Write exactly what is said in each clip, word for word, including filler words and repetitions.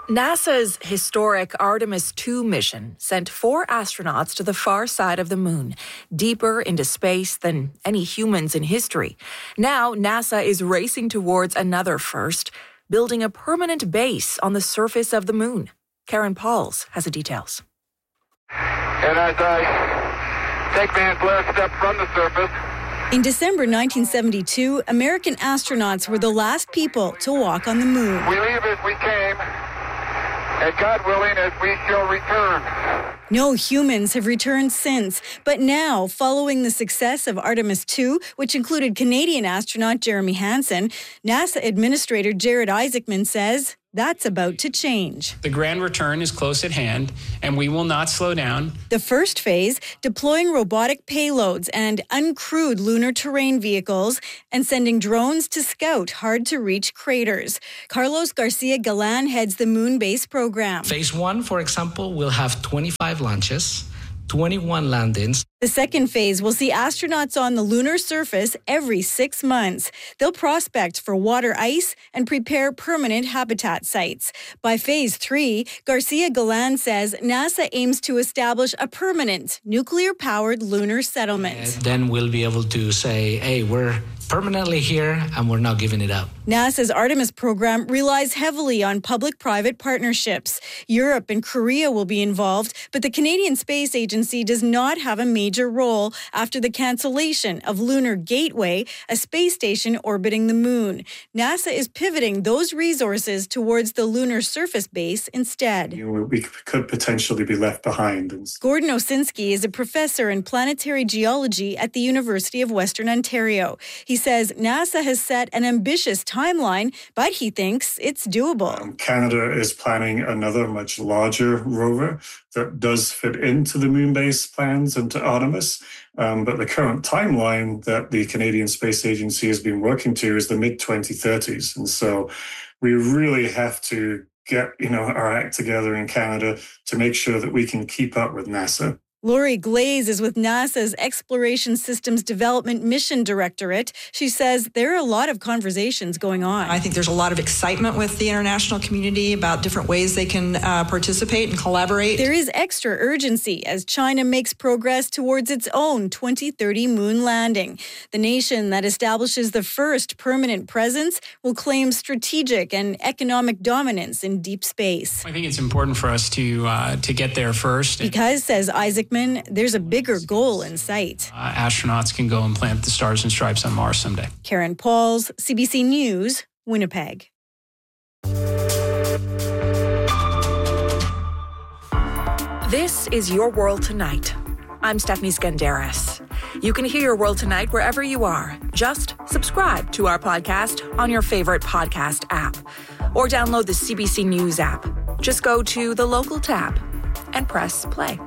NASA's historic Artemis two mission sent four astronauts to the far side of the moon, deeper into space than any humans in history. Now, NASA is racing towards another first, building a permanent base on the surface of the moon. Karen Pauls has the details. And as I take man's last step from the surface. In December nineteen seventy-two, American astronauts were the last people to walk on the moon. We leave as we came, and God willing, as we shall return. No humans have returned since, but now, following the success of Artemis two, which included Canadian astronaut Jeremy Hansen, NASA Administrator Jared Isaacman says that's about to change. The grand return is close at hand, and we will not slow down. The first phase, deploying robotic payloads and uncrewed lunar terrain vehicles and sending drones to scout hard-to-reach craters. Carlos Garcia Galan heads the moon base program. Phase one, for example, will have twenty-five launches, twenty-one landings. The second phase will see astronauts on the lunar surface every six months. They'll prospect for water ice and prepare permanent habitat sites. By phase three, Garcia Galan says NASA aims to establish a permanent nuclear-powered lunar settlement. And then we'll be able to say, hey, we're permanently here and we're not giving it up. NASA's Artemis program relies heavily on public-private partnerships. Europe and Korea will be involved, but the Canadian Space Agency does not have a major role after the cancellation of Lunar Gateway, a space station orbiting the moon. NASA is pivoting those resources towards the lunar surface base instead. You know, we could potentially be left behind. Gordon Osinski is a professor in planetary geology at the University of Western Ontario. He says NASA has set an ambitious timeline, but he thinks it's doable. Um, Canada is planning another much larger rover that does fit into the moon base plans and to Artemis. Um, but the current timeline that the Canadian Space Agency has been working to is the mid twenty thirties. And so we really have to get, you know, our act together in Canada to make sure that we can keep up with NASA. Lori Glaze is with NASA's Exploration Systems Development Mission Directorate. She says there are a lot of conversations going on. I think there's a lot of excitement with the international community about different ways they can uh, participate and collaborate. There is extra urgency as China makes progress towards its own twenty thirty moon landing. The nation that establishes the first permanent presence will claim strategic and economic dominance in deep space. I think it's important for us to uh, to get there first. Because, says Isaac, there's a bigger goal in sight. Uh, astronauts can go and plant the stars and stripes on Mars someday. Karen Pauls, C B C News, Winnipeg. This is Your World Tonight. I'm Stephanie Skandaris. You can hear Your World Tonight wherever you are. Just subscribe to our podcast on your favorite podcast app or download the C B C News app. Just go to the local tab and press play.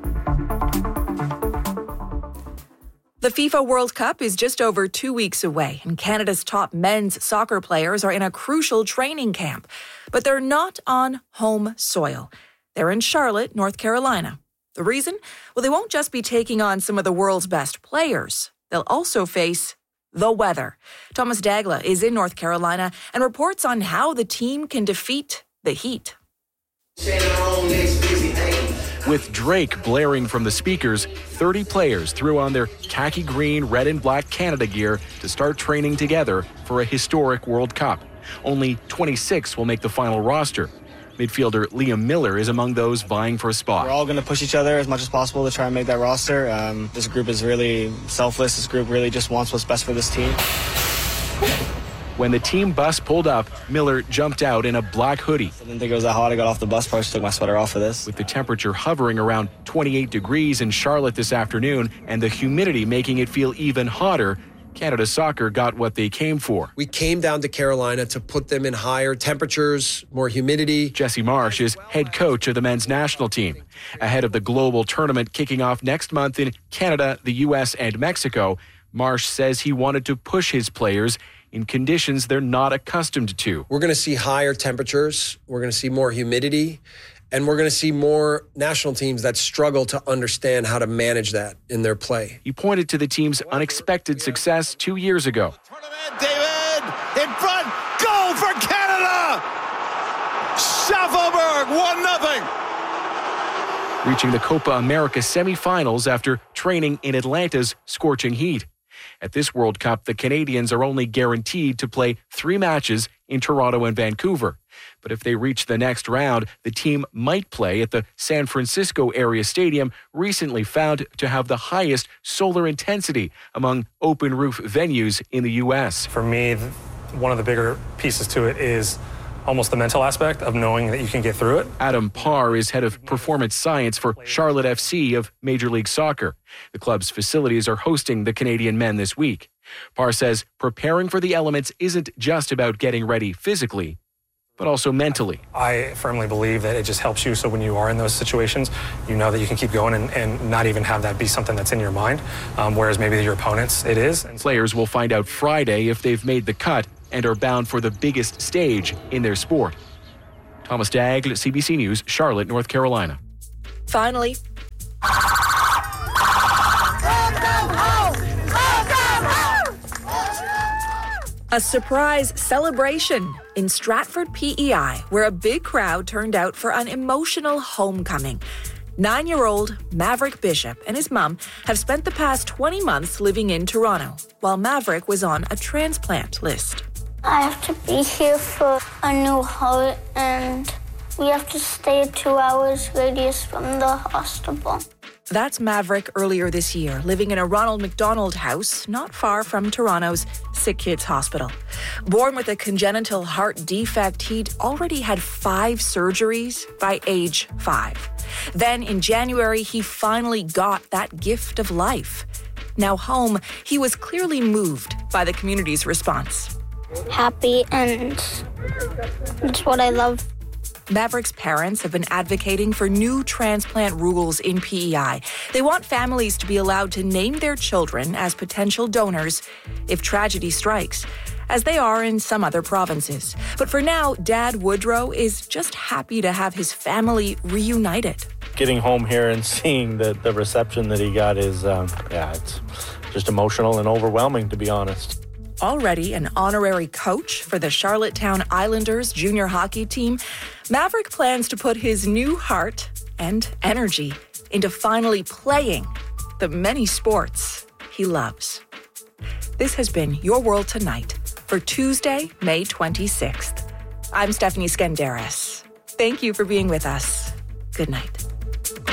The FIFA World Cup is just over two weeks away, and Canada's top men's soccer players are in a crucial training camp. But they're not on home soil. They're in Charlotte, North Carolina. The reason? Well, they won't just be taking on some of the world's best players. They'll also face the weather. Thomas Dagla is in North Carolina and reports on how the team can defeat the heat. With Drake blaring from the speakers, thirty players threw on their khaki green, red and black Canada gear to start training together for a historic World Cup. Only twenty-six will make the final roster. Midfielder Liam Miller is among those vying for a spot. We're all going to push each other as much as possible to try and make that roster. Um, this group is really selfless. This group really just wants what's best for this team. When the team bus pulled up, Miller jumped out in a black hoodie. I didn't think it was that hot. I got off the bus, probably took my sweater off for this. With the temperature hovering around twenty-eight degrees in Charlotte this afternoon and the humidity making it feel even hotter, Canada Soccer got what they came for. We came down to Carolina to put them in higher temperatures, more humidity. Jesse Marsh is head coach of the men's national team. Ahead of the global tournament kicking off next month in Canada, the U S, and Mexico, Marsh says he wanted to push his players in conditions they're not accustomed to. We're going to see higher temperatures, we're going to see more humidity, and we're going to see more national teams that struggle to understand how to manage that in their play. He pointed to the team's unexpected success two years ago. Tournament, David, in front, goal for Canada! Shaffelburg, one nothing. Reaching the Copa America semifinals after training in Atlanta's scorching heat. At this World Cup, the Canadians are only guaranteed to play three matches in Toronto and Vancouver. But if they reach the next round, the team might play at the San Francisco area stadium, recently found to have the highest solar intensity among open-roof venues in the U S. For me, one of the bigger pieces to it is almost the mental aspect of knowing that you can get through it. Adam Parr is head of performance science for Charlotte F C of Major League Soccer. The club's facilities are hosting the Canadian men this week. Parr says preparing for the elements isn't just about getting ready physically, but also mentally. I firmly believe that it just helps you so when you are in those situations, you know that you can keep going and, and not even have that be something that's in your mind, um, whereas maybe your opponents, it is. Players will find out Friday if they've made the cut and are bound for the biggest stage in their sport. Thomas Daigle, C B C News, Charlotte, North Carolina. Finally, a surprise celebration in Stratford, P E I, where a big crowd turned out for an emotional homecoming. Nine-year-old Maverick Bishop and his mum have spent the past twenty months living in Toronto, while Maverick was on a transplant list. I have to be here for a new heart, and we have to stay two hours radius from the hospital. That's Maverick earlier this year, living in a Ronald McDonald house not far from Toronto's Sick Kids Hospital. Born with a congenital heart defect, he'd already had five surgeries by age five. Then in January, he finally got that gift of life. Now home, he was clearly moved by the community's response. Happy, and it's what I love. Maverick's parents have been advocating for new transplant rules in P E I. They want families to be allowed to name their children as potential donors if tragedy strikes, as they are in some other provinces. But for now, Dad Woodrow is just happy to have his family reunited. Getting home here and seeing the, the reception that he got is, um, yeah, it's just emotional and overwhelming, to be honest. Already an honorary coach for the Charlottetown Islanders junior hockey team, Maverick plans to put his new heart and energy into finally playing the many sports he loves. This has been Your World Tonight for Tuesday, May twenty-sixth. I'm Stephanie Skenderis. Thank you for being with us. Good night.